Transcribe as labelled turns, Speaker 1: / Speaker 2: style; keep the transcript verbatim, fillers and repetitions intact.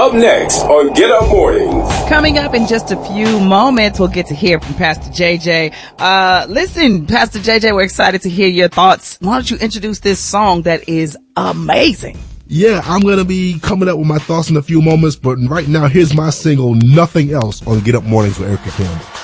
Speaker 1: Up next on Get Up Mornings.
Speaker 2: Coming up in just a few moments, we'll get to hear from Pastor J J. Uh, listen, Pastor J J, we're excited to hear your thoughts. Why don't you introduce this song that is amazing?
Speaker 3: Yeah, I'm going to be coming up with my thoughts in a few moments, but right now, here's my single, Nothing Else, on Get Up Mornings with Erica Campbell.